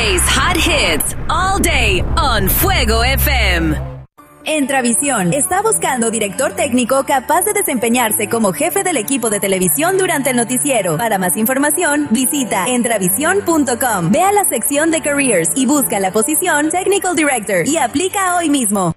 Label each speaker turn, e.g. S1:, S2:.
S1: Today's hot hits all day on Fuego FM.
S2: Entravisión está buscando director técnico capaz de desempeñarse como jefe del equipo de televisión durante el noticiero. Para más información, visita entravisión.com. Ve a la sección de Careers y busca la posición Technical Director y aplica hoy mismo.